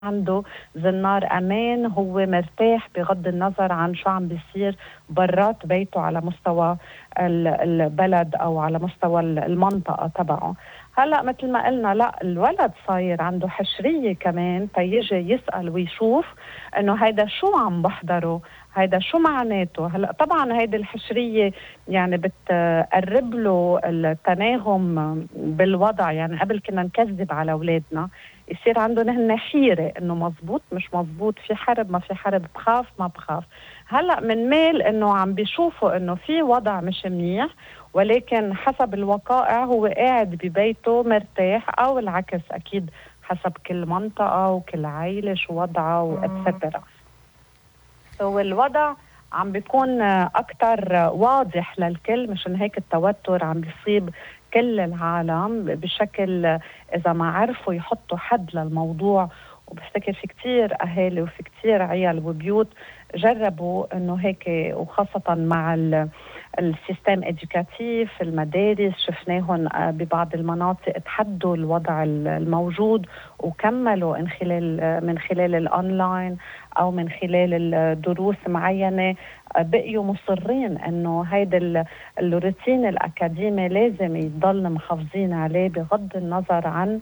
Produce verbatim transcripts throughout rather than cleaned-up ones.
عنده زنار أمان، هو مرتاح بغض النظر عن شو عم بيصير برات بيته على مستوى البلد أو على مستوى المنطقة تبعه. هلأ مثل ما قلنا لا، الولد صاير عنده حشرية كمان تيجي يسأل ويشوف إنه هيدا شو عم بحضره، هيدا شو معناته. هلأ طبعا هيدي الحشرية يعني بتقرب له التناغم بالوضع. يعني قبل كنا نكذب على أولادنا، يصير عندهم هن حيرة انه مزبوط مش مزبوط، في حرب ما في حرب، بخاف ما بخاف. هلأ من ميل انه عم بيشوفوا انه في وضع مش منيح، ولكن حسب الوقائع هو قاعد ببيته مرتاح، او العكس اكيد حسب كل منطقة وكل عائلة شو وضعها واتسترا. سو الوضع عم بيكون اكتر واضح للكل، مشان هيك التوتر عم بيصيب كل العالم بشكل إذا ما عرفوا يحطوا حد للموضوع. وبفتكر في كتير أهالي وفي كتير عيال وبيوت جربوا إنه هيك، وخاصة مع السيستم إدوكاتيف المدارس شفناهم ببعض المناطق تحدوا الوضع الموجود وكملوا من خلال من خلال الأونلاين أو من خلال الدروس معينة. بقيوا مصرين انه هيدا الروتين الاكاديمي لازم يضل محافظين عليه بغض النظر عن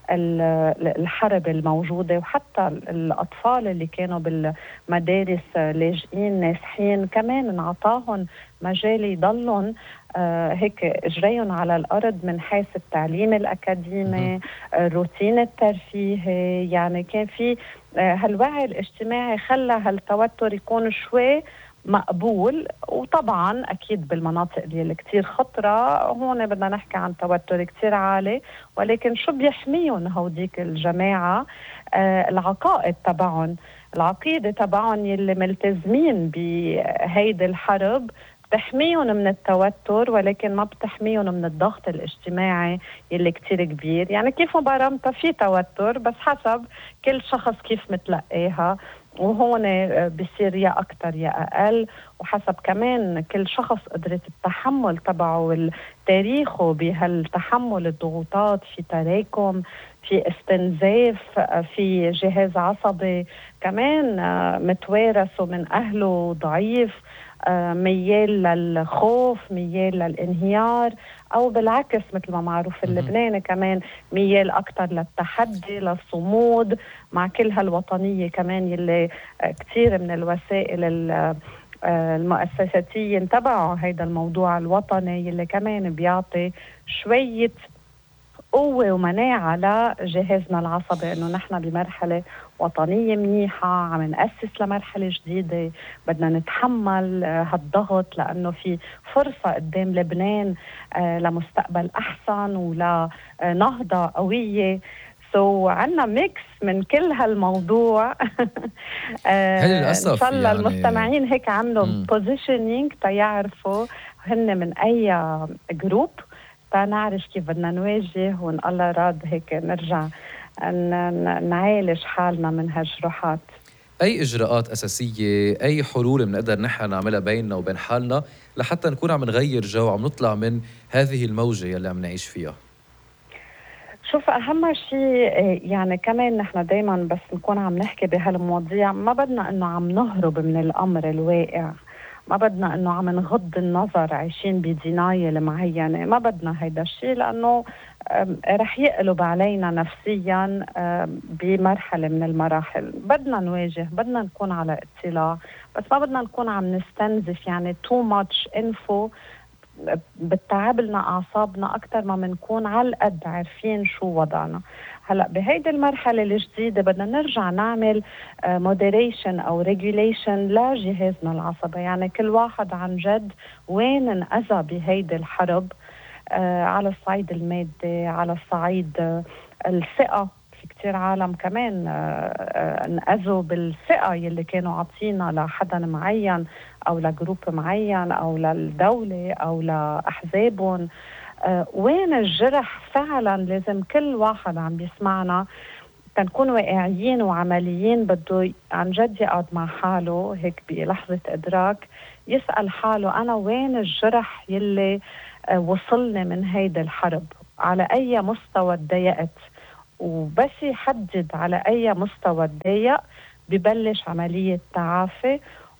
الحرب الموجودة. وحتى الأطفال اللي كانوا بالمدارس لاجئين نازحين كمان انعطاهم مجال يضلهم آه هيك اجريهم على الأرض من حيث التعليم الأكاديمي، الروتين الترفيهي. يعني كان في آه هالوعي الاجتماعي خلى هالتوتر يكون شوي مقبول. وطبعا اكيد بالمناطق اللي كتير خطره هون بدنا نحكي عن توتر كتير عالي، ولكن شو بيحميهم هوديك الجماعه؟ آه العقائد تبعهم، العقيده تبعهم يلي ملتزمين بهيدي الحرب بتحميهم من التوتر، ولكن ما بتحميهم من الضغط الاجتماعي يلي كتير كبير. يعني كيف مبارمتها في توتر، بس حسب كل شخص كيف متلقاها، وهون بصير يا أكتر يا أقل، وحسب كمان كل شخص قدرة التحمل تبعه والتاريخه بهالتحمل الضغوطات. في تراكم، في استنزاف، في جهاز عصبي كمان متوارث من أهله ضعيف، ميال للخوف، ميال للانهيار، أو بالعكس مثل ما معروف اللبناني كمان ميال أكتر للتحدي للصمود مع كل هالوطنية كمان يلي كتير من الوسائل المؤسساتية تبعوا هيدا الموضوع الوطني يلي كمان بيعطي شوية قوة ومناعة لجهازنا العصبي إنه نحن بمرحلة وطنية منيحة عم نأسس لمرحلة جديدة، بدنا نتحمل هالضغط لأنه في فرصة قدام لبنان لمستقبل أحسن ولنهضة قوية. سو so, عنا ميكس من كل هالموضوع. آه إن شاء الله يعني المستمعين هيك عملوا بوزيشنينج تيعرفوا هن من أي جروب، تنعرف كيف بدنا نواجه، وإن الله راد هيك نرجع نعالج حالنا من هالجروحات. أي إجراءات أساسية، أي حلول بنقدر نحن نعملها بيننا وبين حالنا لحتى نكون عم نغير جو، عم نطلع من هذه الموجة يلي عم نعيش فيها؟ شوف أهم شيء يعني كمان نحن دايما بس نكون عم نحكي بهالمواضيع ما بدنا إنه عم نهرب من الأمر الواقع، ما بدنا إنه عم نغض النظر عايشين بدينايل معينة، ما بدنا هيدا الشيء لأنه رح يقلب علينا نفسيا بمرحلة من المراحل. بدنا نواجه، بدنا نكون على اطلاع، بس ما بدنا نكون عم نستنزف يعني too much info بتتعب لنا أعصابنا أكتر ما منكون على القد عارفين شو وضعنا. هلأ بهيدي المرحلة الجديدة بدنا نرجع نعمل مودريشن أو ريجوليشن لجهازنا العصبي. يعني كل واحد عن جد وين انأذى بهيدي الحرب، آه على الصعيد المادي، على الصعيد آه الثقة. في كتير عالم كمان آه آه انأذوا بالثقة يلي كانوا عاطينا لحدا معين أو لجروب معين أو للدولة أو لأحزابهم. آه وين الجرح فعلا؟ لازم كل واحد عم بيسمعنا تنكون واقعيين وعمليين، بده عن جد يقعد مع حاله هيك بلحظة إدراك يسأل حاله أنا وين الجرح يلي آه وصلني من هيدا الحرب، على أي مستوى تضايقت، وبس يحدد على أي مستوى تضايق ببلش عملية تعافي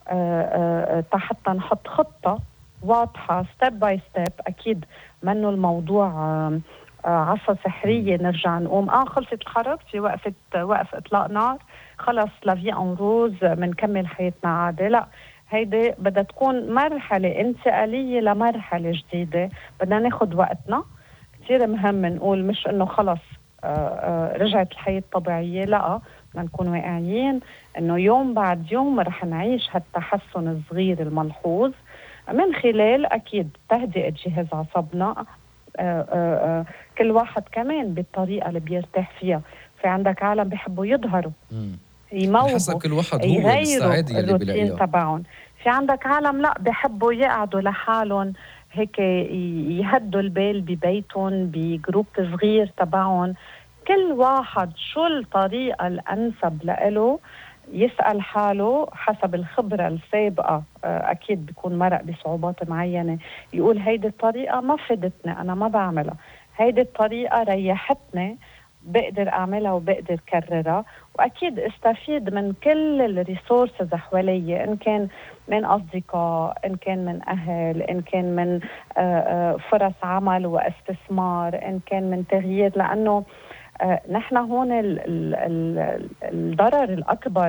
حتى نحط خطة واضحة ستيب باي ستيب. أكيد منه الموضوع آه عصا سحرية نرجع نقوم اه خلصت الحرب في وقفة وقف إطلاق نار خلص لافي ان روز منكمل حياتنا عادي. لا، هيدي بدها تكون مرحلة انتقالية لمرحلة جديدة، بدنا ناخد وقتنا. كثير مهم نقول مش انه خلص آه آه رجعت الحياة الطبيعية، لا، بدنا نكون واقعيين انه يوم بعد يوم رح نعيش هالتحسن الصغير الملحوظ من خلال اكيد تهدئة جهاز عصبنا. آآ آآ كل واحد كمان بالطريقة اللي بيرتاح فيها. في عندك عالم بيحبوا يظهروا يموهوا حسب كل واحد هو يغيروا السعادة اللي الروتين بيلاقيها. تبعهم. في عندك عالم لا بيحبوا يقعدوا لحالهم هيك يهدوا البال ببيتهم بجروب صغير تبعهم. كل واحد شو الطريقة الأنسب لإله يسأل حاله حسب الخبرة السابقة. أكيد بيكون مرق بصعوبات معينة، يقول هيدي الطريقة ما فادتني، أنا ما بعملها، هيدي الطريقة ريحتني، بقدر أعملها وبقدر كررها. وأكيد استفيد من كل الريسورسز حوالي، إن كان من أصدقاء، إن كان من أهل، إن كان من فرص عمل واستثمار، إن كان من تغيير. لأنه آه نحن هون ال ال ال الضرر الأكبر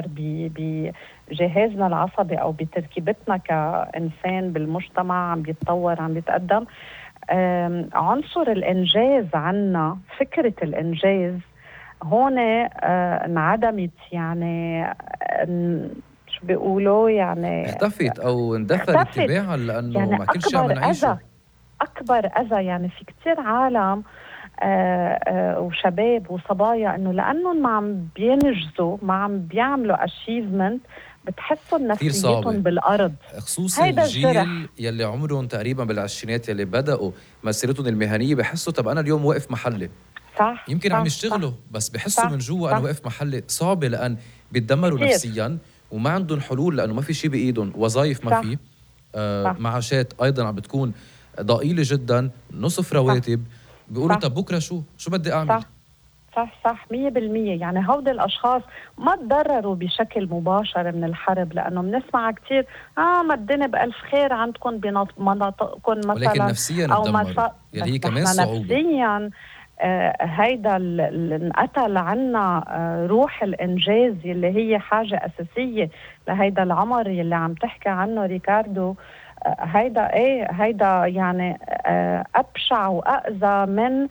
بجهازنا العصبي أو بتركيبتنا كإنسان بالمجتمع عم بيتطور عم بيتقدم. عنصر الإنجاز عنا، فكرة الإنجاز هون آه انعدمت. يعني شو بيقولوا يعني اختفت أو اندثرت تباعا لأنه يعني ما كل شيء عم نعيشه. أكبر أذى يعني في كتير عالم آه آه وشباب وصبايا انه لانهم ما عم بينجزوا، ما عم بيعملوا اشيفمنت، بتحسوا نفسيتهم بالارض. خصوصا الجيل يلي عمرهم تقريبا بالعشرينات يلي بدأوا مسيرتهم المهنيه بحسوا طب انا اليوم واقف محلي. صح يمكن صح عم يشتغلوا صح بس بحسوا من جوا انا واقف محلي. صعبه لان بيتدمروا كتير. نفسيا وما عندهم حلول لانه ما في شيء بايدهم، وظائف ما في، آه معاشات ايضا عم بتكون ضئيله جدا، نصف رواتب. بيقولوا طب بكره شو شو بدي اعمل؟ صح صح صح مية بالمية. يعني هود الأشخاص ما تضرروا بشكل مباشر من الحرب، لأنه بنسمع كتير آه ما الدنيا بألف خير عندكم بمناطقكم مثلا، ولكن نفسيا أو تدمروا يلي هي كمان صعوبة. نفسيا آه هيدا اللي انقتل عنا آه روح الإنجاز اللي هي حاجة أساسية لهيدا العمر اللي عم تحكي عنه ريكاردو. هيدا ايه هيدا يعني ابشع واذى من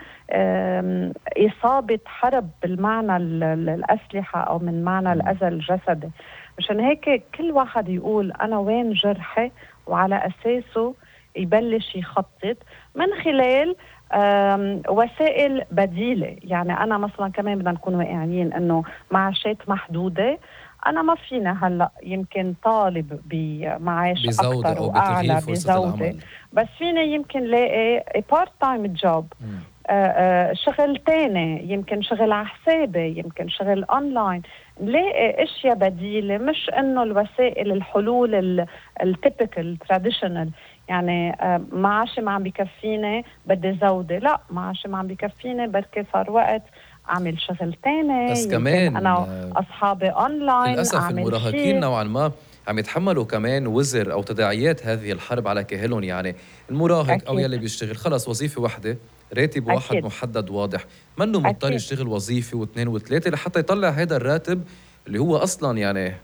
اصابه حرب بالمعنى الاسلحه او من معنى الاذى الجسدي. مشان هيك كل واحد يقول انا وين جرحي وعلى اساسه يبلش يخطط من خلال وسائل بديله. يعني انا مثلا كمان بدنا نكون واقعيين انه معاشات محدوده، أنا ما فينا هلأ يمكن طالب بمعاش أكتر وأعلى بزودة، بس فيني يمكن لاقي بارت تايم جوب، شغل تاني، يمكن شغل على حسابي، يمكن شغل أونلاين، نلاقي أشياء بديلة. مش إنه الوسائل الحلول التيبيكال تراديشنال، يعني معاشي ما عم بيكفيني بدي زودة، لا، معاشي ما عم بيكفيني بركي صار وقت اعمل شغل تاني، بس كمان انا واصحابي اونلاين. للاسف المراهقين نوعا ما عم يتحملوا كمان وزر او تداعيات هذه الحرب على كاهلهم. يعني المراهق أكيد. او يلي بيشتغل خلص وظيفه واحده، راتب واحد أكيد. محدد واضح، منه مضطر يشتغل وظيفه واثنين وثلاثه لحتى يطلع هذا الراتب اللي هو اصلا يعني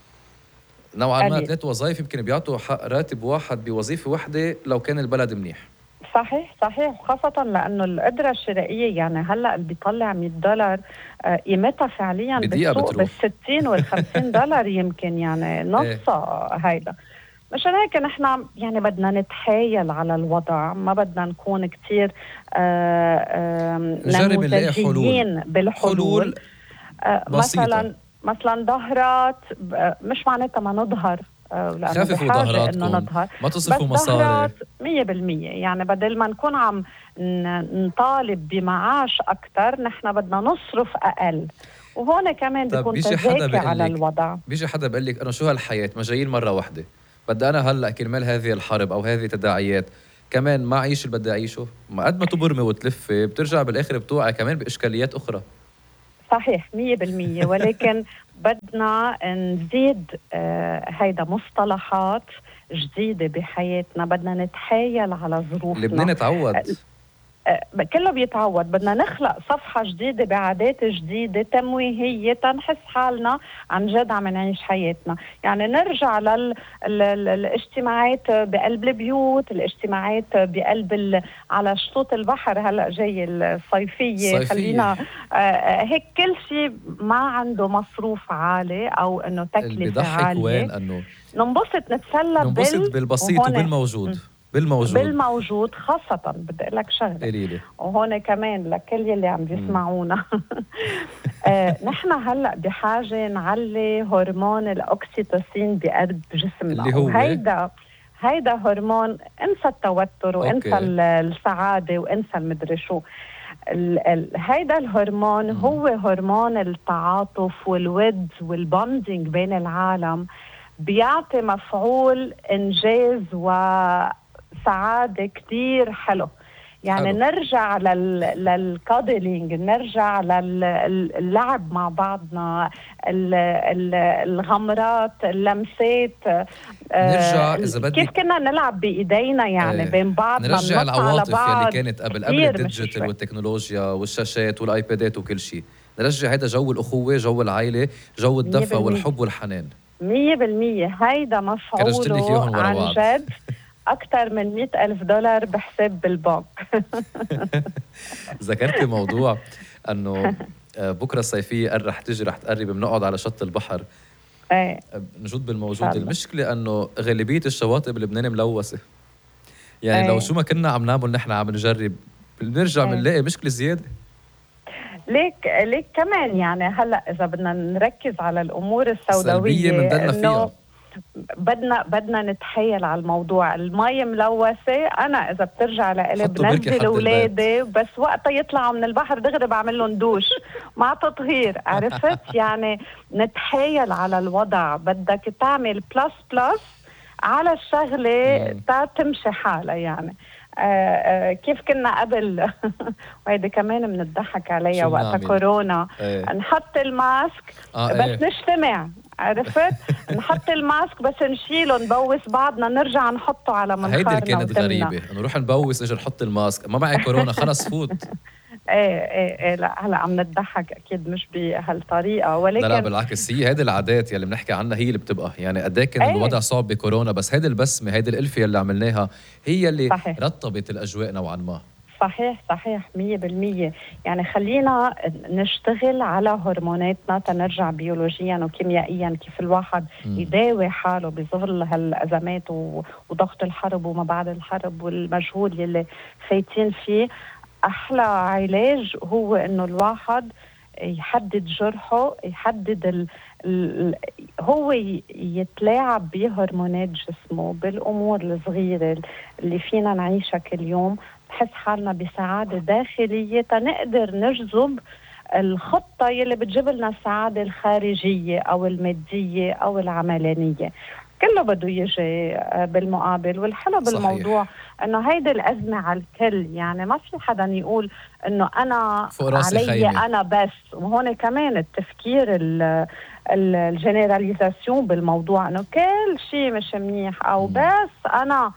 نوعا ما ثلاث وظائف يمكن بيعطوا حق راتب واحد بوظيفه واحده لو كان البلد منيح. صحيح صحيح، وخاصة لأنه القدرة الشرائية يعني هلأ اللي بيطلع مية دولار قيمتها فعليا بالسوق بالستين والخمسين دولار يمكن، يعني نصها هيدا. مشان هيك نحن يعني بدنا نتحايل على الوضع، ما بدنا نكون كتير نموذجيين بالحلول. آه مثلا مثلا ظهرات مش معناتها ما نظهر، خففوا ظهراتكم، ما تصرفوا مصاري. مية بالمية يعني بدل ما نكون عم نطالب بمعاش أكتر، نحن بدنا نصرف أقل، وهون كمان بيكون تذاكي على الوضع. بيجي حدا بيقول لك أنا شو هالحياة ما جايين مرة واحدة، بدي أنا هلأ كرمال هذه الحرب أو هذه التداعيات كمان ما أعيش اللي بدي أعيشه. ما قد ما تبرمي وتلفي بترجع بالآخر بتوعي كمان بإشكاليات أخرى. صحيح مية بالمية. ولكن بدنا نزيد آه هيدا مصطلحات جديدة بحياتنا، بدنا نتحايل على ظروفنا. لبنان تعود أه كله بيتعود. بدنا نخلق صفحة جديدة بعادات جديدة تمويهية تنحس حالنا عن جد عم نعيش حياتنا. يعني نرجع للاجتماعات بقلب البيوت، الاجتماعات بقلب ال... على شطوط البحر هلأ جاي الصيفية, صيفية. خلينا آه هيك كل شيء ما عنده مصروف عالي أو إنه تكلفة عالية. وين أنه ننبسط نتسلى ننبسط بال... بالبسيط وبالموجود. بالموجود بالموجود خاصة. بدي أقول لك شغلة قليلة وهون كمان لكل يلي عم بيسمعونا آه، نحن هلأ بحاجة نعلي هرمون الأكسيتوسين بقلب جسمنا، اللي هو وهيدا هيدا هرمون انسى التوتر وانسى السعادة وانسى المدري شو. ال ال هيدا الهرمون مم. هو هرمون التعاطف والود والبوندينج بين العالم، بيعطي مفعول إنجاز وسعادة كتير حلو. يعني حلو. نرجع لل... للكادلينج، نرجع للعب مع بعضنا، ال... ال... الغمرات، اللمسات، نرجع إذا بدك كيف كنا نلعب بإيدينا يعني ايه. بين بعضنا، نرجع العواطف يلي كانت قبل قبل الديجيتال والتكنولوجيا والشاشات والآيبادات وكل شيء. نرجع هيدا جو الأخوة، جو العائلة، جو الدفى والحب والحنان. مية بالمية. هيدا مفعوله عن جد أكثر من مئة ألف دولار بحساب بالبنك. ذكرت موضوع أنه بكرة الصيفية قال رح تجي رح تقرب بنقعد على شط البحر. ايه نجود بالموجود. المشكلة أنه غالبية الشواطئ بلبنان ملوثة. يعني ايه. لو شو ما كنا عم نعمل نحن عم نجرب بنرجع بنلاقي ايه. مشكلة زيادة. ليك ليك كمان يعني هلا إذا بدنا نركز على الأمور السوداوية بندلنا فيها، بدنا بدنا نتحايل على الموضوع. المي ملوثة، أنا إذا بترجع لإلي بنزل أولادي بس وقتها يطلعوا من البحر دغري بعمل لهم دوش مع تطهير. عرفت يعني نتحايل على الوضع. بدك تعمل بلس بلس على الشغلة تا تمشي حالها. يعني آه آه كيف كنا قبل وهيدي كمان بنضحك عليها وقت كورونا. ايه. نحط الماسك آه بس ايه. نجتمع. عرفت نحط الماسك بس نشيله نبوس بعضنا نرجع نحطه على منخارنا. هيدي كانت غريبة، نروح نبوس نجي نحط الماسك. ما معي كورونا خلص فوت. ايه ايه ايه لا هلا عم نضحك اكيد مش بهالطريقه، ولكن لا لا بالعكس هي هذه العادات يلي بنحكي عنها هي اللي بتبقى. يعني قد ايه كان ايه. الوضع صعب بكورونا بس هيدي البسمه هيدي الالفه اللي عملناها هي اللي صحيح. رطبت الاجواء نوعا ما. صحيح صحيح مية بالمية. يعني خلينا نشتغل على هرموناتنا تنرجع بيولوجيا وكيميائيا كيف الواحد م. يداوي حاله بظل هالأزمات وضغط الحرب وما بعد الحرب والمجهود اللي فايتين فيه. أحلى علاج هو إنه الواحد يحدد جرحه، يحدد ال ال هو يتلاعب بهرمونات جسمه بالأمور الصغيرة اللي فينا نعيشها كل يوم. نحس حالنا بسعادة داخلية تنقدر نجذب الخطة يلي بتجيب لنا السعادة الخارجية أو المادية أو العملانية. كله بده يجي بالمقابل. والحلو بالموضوع انه هيدي الازمه على الكل. يعني ما في حدا يقول انه انا علي انا بس. وهون كمان التفكير الجنراليزاسيون بالموضوع انه كل شيء مش منيح او بس انا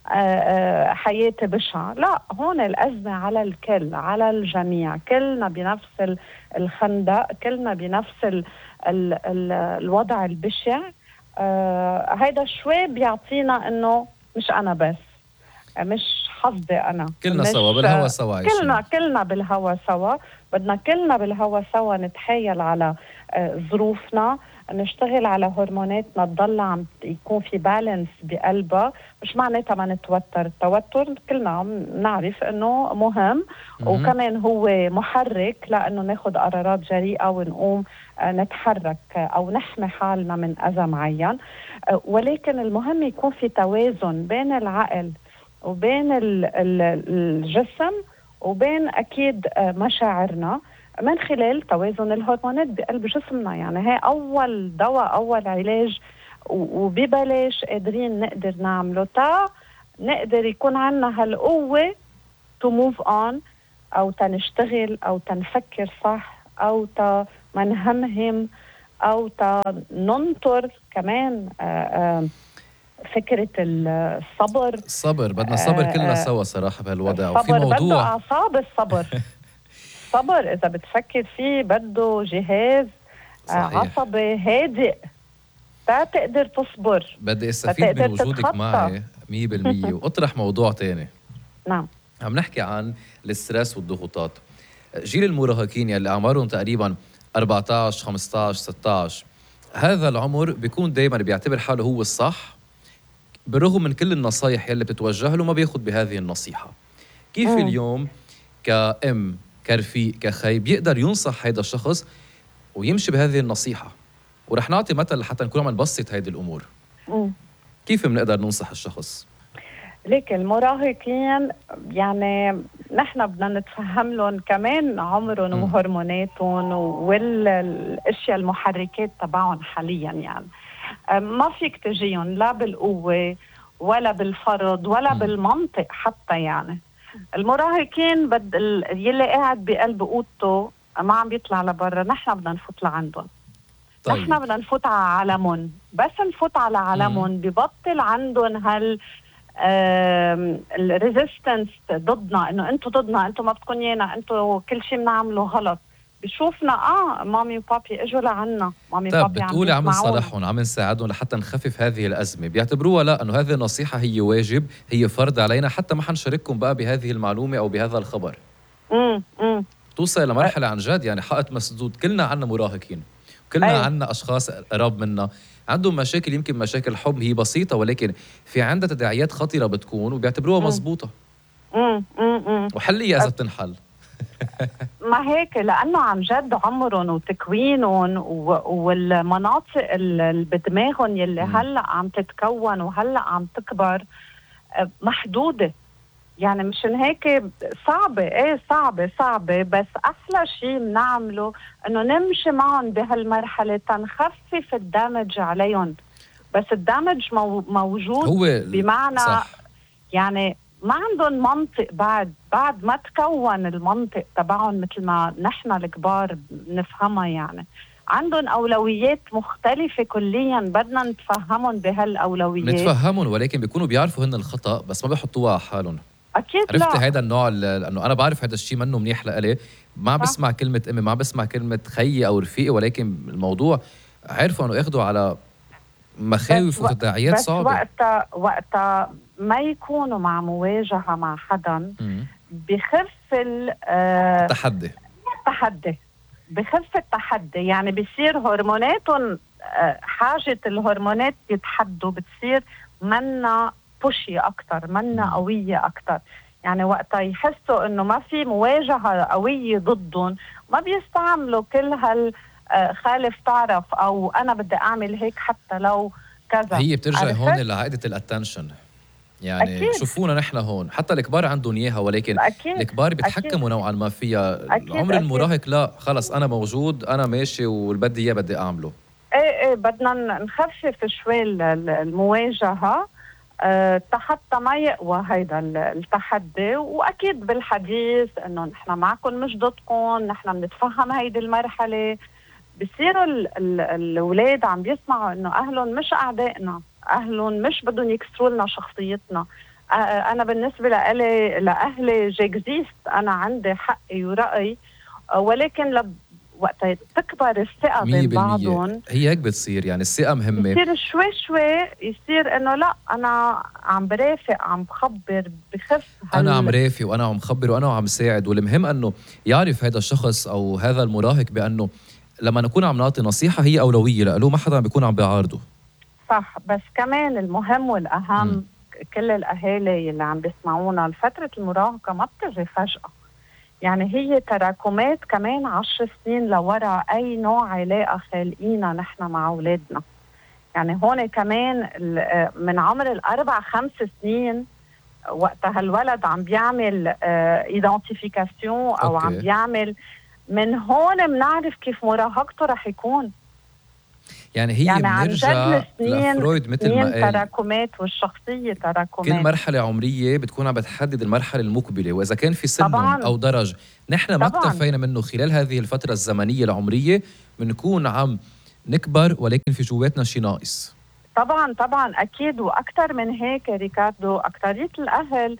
حياتي بشعة. لا، هون الازمه على الكل، على الجميع. كلنا بنفس الخندق، كلنا بنفس ال ال ال الوضع البشع. آه هيدا شوي بيعطينا انه مش انا بس، مش حظي انا، كلنا سوا بالهوا سوا عايشين. كلنا كلنا بالهوا سوا. بدنا كلنا بالهوا سوا نتحايل على آه ظروفنا، نشتغل على هرموناتنا تضل عم يكون في بالانس بقلبها. مش معناتها ما نتوتر. التوتر كلنا نعرف انه مهم وكمان هو محرك لانه ناخد قرارات جريئة ونقوم نتحرك او نحمي حالنا من اذى معين. ولكن المهم يكون في توازن بين العقل وبين الجسم وبين اكيد مشاعرنا من خلال توازن الهرمونات بقلب جسمنا. يعني هي أول دواء، أول علاج وببلاش قادرين نقدر نعمله تا نقدر يكون عنا هالقوة to move on أو تنشتغل أو تنفكر صح أو تا منهمهم أو تا ننطر كمان فكرة الصبر. الصبر بدنا الصبر كلنا سوا صراحة بهالوضع. وفي موضوع بده أعصاب الصبر. الصبر إذا بتفكر فيه بده جهاز صحيح. عصبي هادئ تا تقدر تصبر. بدي استفيد من وجودك تتخطى. معي مية بالمية وأطرح موضوع تاني. نعم. عم نحكي عن الستريس والضغوطات. جيل المراهقين يلي أعمارهم تقريبا أربعة عشر خمسة عشر ستة عشر، هذا العمر بيكون دايما بيعتبر حاله هو الصح بالرغم من كل النصايح يلي بتتوجه له ما بياخد بهذه النصيحة. كيف م. اليوم كأم كرفيق كخي بيقدر ينصح هذا الشخص ويمشي بهذه النصيحة؟ ورح نعطي مثل حتى نكون عم نبسط هذه الأمور. م. كيف بنقدر ننصح الشخص؟ ليك المراهقين يعني نحن بدنا نتفهم لهم كمان عمرهم وهرموناتهم والاشياء المحركات تبعهم حاليا. يعني ما فيك تجيهم لا بالقوة ولا بالفرض ولا م. بالمنطق حتى. يعني المراهقين بد يلي قاعد بقلب اوضته ما عم بيطلع لبرا، نحن بدنا نفوت لعندهم. طيب. نحن بدنا نفوت على عالمهم، بس نفوت على عالمهم ببطل عندهم هال الريزيستنس ضدنا، انه انتم ضدنا، انتم ما بدكم ايانا، انتم كل شيء بنعمله غلط. بشوفنا اه مامي وبابي اجوا لعنا، مامي طيب وبابي عم بتقولي عم نصالحهم عم نساعدهم لحتى نخفف هذه الازمه، بيعتبروها لا انه هذه النصيحه هي واجب، هي فرض علينا حتى ما حنشارككم بقى بهذه المعلومه او بهذا الخبر. امم امم توصل لمرحله عن جد يعني حائط مسدود. كلنا عنا مراهقين، كلنا أيه. عنا اشخاص قراب منا عندهم مشاكل، يمكن مشاكل حب هي بسيطه ولكن في عندها تداعيات خطيره بتكون وبيعتبروها مزبوطه. امم امم وحلية اذا بتنحل. ما هيك لانه عن جد عمرهم وتكوينهم والمناطق اللي بدماغهم يلي هلا عم تتكون وهلا عم تكبر محدوده. يعني مشان هيك صعبه، ايه صعبه صعبه بس احلى شيء بنعمله انه نمشي معهم بهالمرحله تنخفف الدمج عليهم. بس الدمج موجود هو بمعنى صح. يعني ما عندهم منطق بعد بعد ما تكون المنطق تبعهم مثل ما نحن الكبار نفهمها. يعني عندهم أولويات مختلفة كليا، بدنا نتفهمهم بهالأولويات. نتفهمهم ولكن بيكونوا بيعرفوا هن الخطأ بس ما بيحطوها على حالهم. أكيد عرفت لا. هيدا النوع لأنه أنا بعرف هذا الشيء منه منيح لإلي، ما بسمع كلمة أمي، ما بسمع كلمة خيي أو رفيقي، ولكن الموضوع عرفوا أنه ياخدوا على مخاوف وتداعيات صعبة. بس وقتها وقتها ما يكونوا مع مواجهة مع حدا بخف التحدي التحدي بخف التحدي. يعني بيصير هرموناتهم حاجة الهرمونات يتحدوا، بتصير منا بوشي أكتر، منا قوية أكتر. يعني وقتها يحسوا إنه ما في مواجهة قوية ضدهم ما بيستعملوا كل هال خالف تعرف أو أنا بدي أعمل هيك حتى لو كذا. هي بترجع هون لعقدة الاتنشن. يعني أكيد. شوفونا نحن هون، حتى الكبار عندهم إياها ولكن أكيد. الكبار بيتحكموا نوعا ما فيها. العمر المراهق لا، خلص أنا موجود، أنا ماشي واللي بدي إياه بدي أعمله. إيه إيه بدنا نخفف شوي المواجهة أه حتى ما يقوى هيدا التحدي. وأكيد بالحديث إنه نحن معكم مش ضدكم، نحن بنتفهم هيدي المرحلة. بصيروا الأولاد عم بيسمعوا إنه أهلهم مش أعدائنا، أهلهم مش بدهم يكسروا لنا شخصيتنا. أنا بالنسبة لأهلي لأهلي جيكزيست، أنا عندي حقي ورأي. ولكن لب وقت تكبر الثقة بين بعضهم هي هيك بتصير. يعني الثقة مهمة، يصير شوي شوي يصير إنه لا أنا عم برافق عم بخبر بخف أنا هل... عم رافق وأنا عم خبر وأنا عم ساعد. والمهم أنه يعرف هذا الشخص أو هذا المراهق بأنه لما نكون عم نعطي نصيحة هي أولوية لأنه ما حدا بيكون عم بيعارضه. صح. بس كمان المهم والأهم م. كل الأهالي اللي عم بيسمعونا، فترة المراهقة ما بتجي فجأة. يعني هي تراكمات كمان عشر سنين لورا أي نوع علاقة خالقينا نحن مع أولادنا. يعني هون كمان من عمر الأربع خمس سنين وقتها الولد عم بيعمل ايدنتيفيكاسيون أو أوكي. عم بيعمل، من هون بنعرف كيف مراهقته رح يكون. يعني هي يعني بنرجع لفرويد مثل ما قال تراكمات والشخصية تراكمات. كل مرحلة عمرية بتكون عم بتحدد المرحلة المقبلة، وإذا كان في سن أو درج نحن ما اكتفينا منه خلال هذه الفترة الزمنية العمرية، بنكون عم نكبر ولكن في جواتنا شيء ناقص. طبعا طبعا أكيد. وأكثر من هيك ريكاردو، أكترية الأهل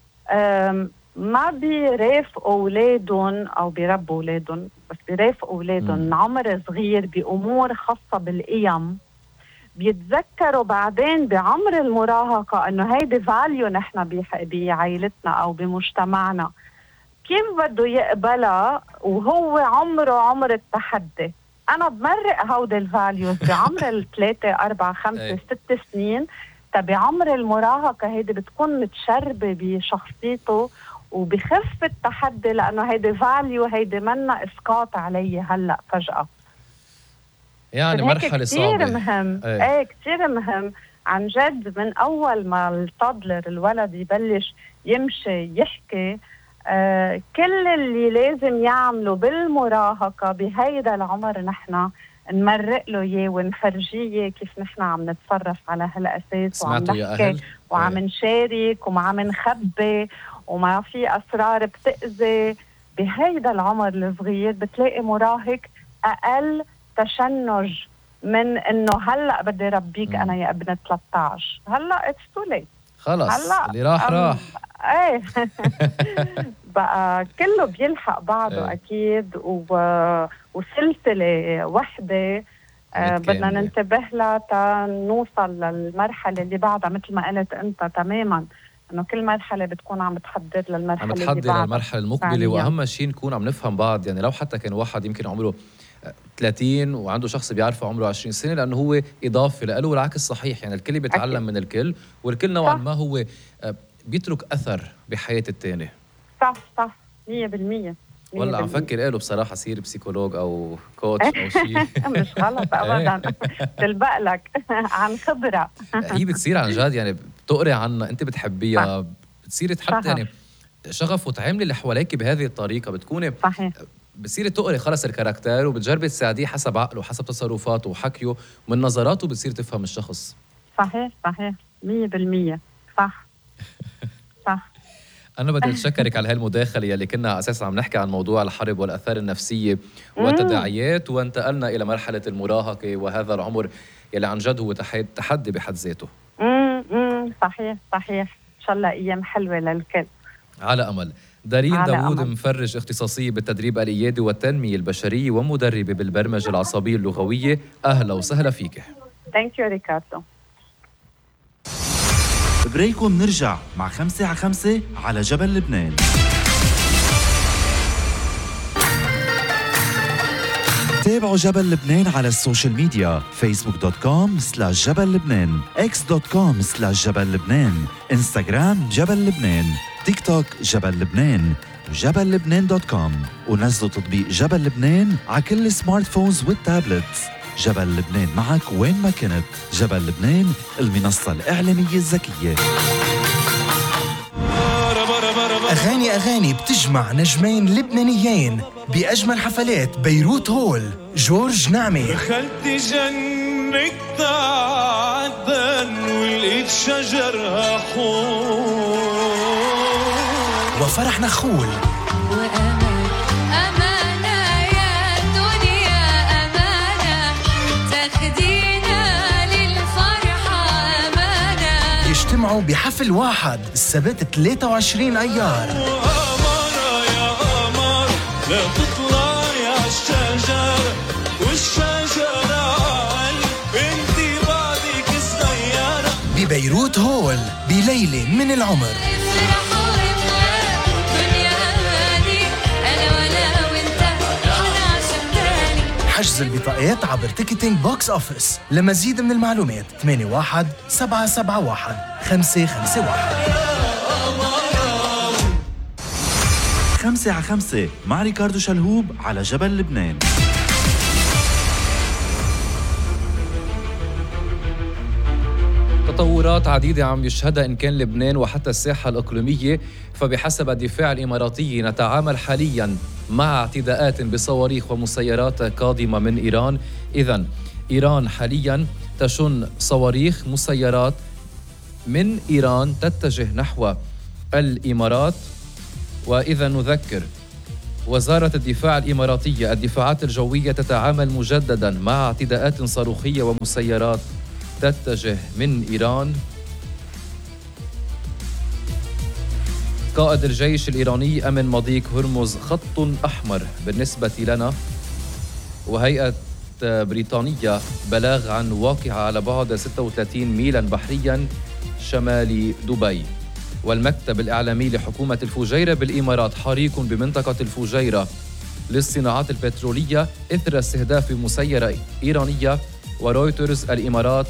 ما بيرافقوا أولادهم أو بيربوا أولادهم، بس بيرافقوا أولادهم من عمر صغير بأمور خاصة بالقيم، بيتذكروا بعدين بعمر المراهقة إنه هيدي فاليو نحن بعائلتنا أو بمجتمعنا، كيف بده يقبلها وهو عمره عمر التحدي. أنا بمرق هودي الفاليوز بعمر الثلاثة أربعة خمسة ست سنين، تبع عمر المراهقة هيدي بتكون متشربة بشخصيته وبخف التحدي، لأنه هيدي فاليو، هيدي منا إسقاط علي هلأ فجأة. يعني مرحلة صعبة كتير مهم. ايه كتير مهم عن جد. من أول ما التادلر الولد يبلش يمشي يحكي، آه كل اللي لازم يعمله بالمراهقة بهيدا العمر نحن نمرق له اياه ونفرجيه كيف نحن عم نتصرف على هالاساس، وعم نحكي وعم نشارك وعم نخبي وما في اسرار بتأذي. بهيدا العمر الصغير بتلاقي مراهق اقل تشنج من انه هلا بدي ربيك انا يا ابن ثلاثة عشر. هلا اتس تو ليت، خلص هلا اللي راح راح. ايه بقى كله بيلحق بعضه. ايه. اكيد. و... وسلسله وحده آه بدنا ننتبه لها تا نوصل للمرحله اللي بعدها، مثل ما قلت انت تماما، انه كل مرحله بتكون عم تحضر للمرحله اللي بعدها، عم تحضر للمرحله المقبله. واهم شيء نكون عم نفهم بعض. يعني لو حتى كان واحد يمكن عمره ثلاثين وعنده شخص بيعرفه عمره عشرين سنة، لأنه هو إضافة له، والعكس صحيح. يعني الكل بيتعلم من الكل، والكل نوعا ما هو بيترك أثر بحياة التاني. صح صح مية بالمية. والله عم فكر قاله بصراحة صير بسيكولوج أو كوتش أو شيء. مش غلط أبدا، تلبق لك عن خبرة. هي بتصير عن جد، يعني بتقري عنها، أنت بتحبيها، بتصير تحط يعني شغف وتعاملي اللي حواليك بهذه الطريقة، بتكوني صحيح بتصير تقري خلص الكاركتر وبتجربي تساعديه حسب عقله وحسب تصرفاته وحكيه ومن نظراته، بتصير تفهم الشخص. صحيح صحيح مية بالمية. صح صح. أنا بدي أتشكرك على هالمداخلة يلي كنا أساساً عم نحكي عن موضوع الحرب والآثار النفسية والتداعيات، وانتقلنا إلى مرحلة المراهقة وهذا العمر يلي عن جد هو تحدي بحد ذاته. امم صحيح صحيح. إن شاء الله أيام حلوة للكل. على أمل. دارين داوود، مفرج اختصاصي بالتدريب الإيادي والتنمية البشرية ومدربة بالبرمجة العصبية اللغوية، أهلا وسهلا فيك. ثانك يو ريكاردو. بريكم نرجع مع خمسة على خمسة على جبل لبنان. تابعوا جبل لبنان على السوشيال ميديا، فيسبوك دوت كوم سلاش جبل لبنان، اكس دوت كوم سلاش جبل لبنان، انستغرام جبل لبنان، تيك توك جبل لبنان، وجبل لبنان دوت كوم. ونزلوا تطبيق جبل لبنان على كل السمارت فونز والتابلتس. جبل لبنان معك وين ما كنت. جبل لبنان، المنصة الإعلامية الذكية. أغاني أغاني بتجمع نجمين لبنانيين بأجمل حفلات بيروت هول. جورج نعمة. دخلت جنة عدن ولقيت شجرها حور. وفرح نخول. يجتمعوا بحفل واحد السبت ثلاثة وعشرين أيار. وقمرة يا قمر لا تطلعي عالشجر والشجرة قلب انتي بعدك صغيرة. ببيروت هول بليلة من العمر. حجز البطاقات عبر تيكتينج بوكس أوفيس. لمزيد من المعلومات ثمانية واحد سبعة سبعة واحد خمسة خمسة واحد. خمسة على خمسة مع ريكاردو شلهوب على جبل لبنان. تطورات عديدة عم يشهدها إن كان لبنان وحتى الساحة الإقليمية. فبحسب الدفاع الإماراتي نتعامل حالياً مع اعتداءات بصواريخ ومسيرات قادمة من إيران. إذن إيران حالياً تشن صواريخ مسيرات من إيران تتجه نحو الإمارات. وإذا نذكر وزارة الدفاع الإماراتية الدفاعات الجوية تتعامل مجدداً مع اعتداءات صاروخية ومسيرات تتجه من إيران. قائد الجيش الإيراني أمن مضيق هرمز خط أحمر بالنسبة لنا. وهيئة بريطانية بلاغ عن واقعة على بعد ستة وثلاثين ميلاً بحرياً شمال دبي. والمكتب الإعلامي لحكومة الفجيرة بالإمارات حريق بمنطقة الفجيرة للصناعات البترولية إثر استهداف مسيرة إيرانية. ورويترز الإمارات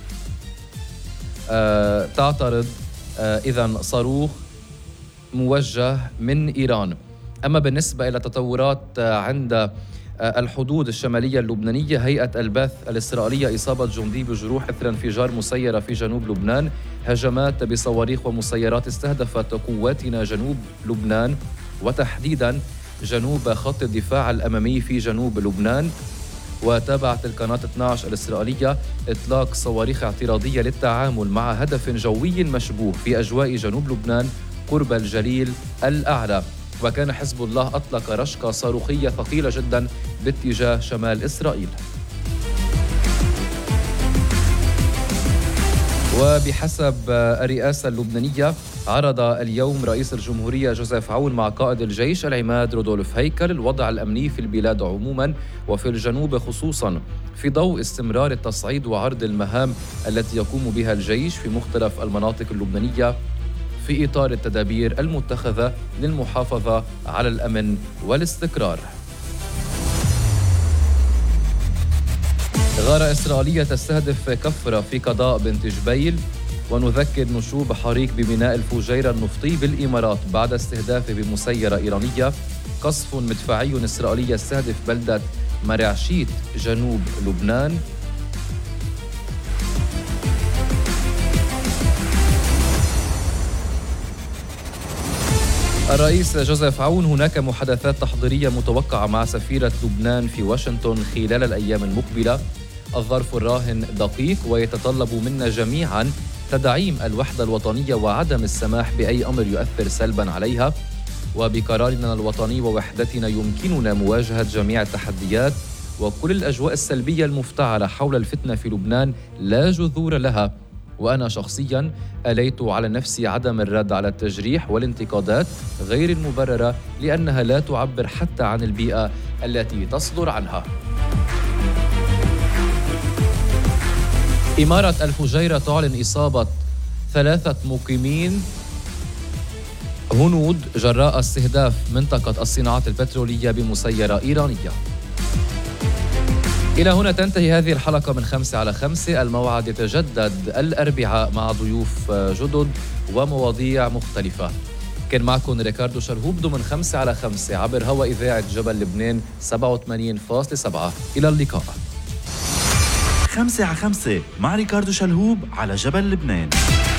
آه تعترض آه إذن صاروخ موجه من إيران. أما بالنسبة إلى تطورات آه عند الحدود الشمالية اللبنانية، هيئة البث الإسرائيلية إصابة جندي بجروح إثر انفجار مسيرة في جنوب لبنان. هجمات بصواريخ ومسيرات استهدفت قواتنا جنوب لبنان وتحديداً جنوب خط الدفاع الأمامي في جنوب لبنان. وتابعت القناة اثني عشر الإسرائيلية إطلاق صواريخ اعتراضية للتعامل مع هدف جوي مشبوه في أجواء جنوب لبنان قرب الجليل الأعلى. وكان حزب الله أطلق رشقة صاروخية ثقيلة جدا باتجاه شمال إسرائيل. وبحسب الرئاسة اللبنانية عرض اليوم رئيس الجمهورية جوزيف عون مع قائد الجيش العماد رودولف هيكل الوضع الأمني في البلاد عموما وفي الجنوب خصوصا في ضوء استمرار التصعيد وعرض المهام التي يقوم بها الجيش في مختلف المناطق اللبنانية في إطار التدابير المتخذة للمحافظة على الأمن والاستقرار. غارة إسرائيلية تستهدف كفرة في قضاء بنت جبيل. ونذكر نشوب حريق بميناء الفجيرة النفطي بالإمارات بعد استهدافه بمسيرة إيرانية. قصف مدفعي إسرائيلي يستهدف بلدة مرعشيت جنوب لبنان. الرئيس جوزيف عون هناك محادثات تحضيرية متوقعة مع سفيرة لبنان في واشنطن خلال الأيام المقبلة. الظرف الراهن دقيق ويتطلب منا جميعاً تدعيم الوحدة الوطنية وعدم السماح بأي أمر يؤثر سلباً عليها. وبقرارنا الوطني ووحدتنا يمكننا مواجهة جميع التحديات وكل الأجواء السلبية المفتعلة حول الفتنة في لبنان لا جذور لها. وأنا شخصياً أليت على نفسي عدم الرد على التجريح والانتقادات غير المبررة لأنها لا تعبر حتى عن البيئة التي تصدر عنها. إمارة الفجيرة تعلن إصابة ثلاثة مقيمين هنود جراء استهداف منطقة الصناعات البترولية بمسيرة إيرانية. إلى هنا تنتهي هذه الحلقة من خمسة على خمسة. الموعد يتجدد الأربعاء مع ضيوف جدد ومواضيع مختلفة. كان معكم ريكاردو شرهوب ضمن خمسة على خمسة عبر هوا إذاعة جبل لبنان سبعة وثمانين فاصلة سبعة. إلى اللقاء. خمسة على خمسة مع ريكاردو شلهوب على جبل لبنان.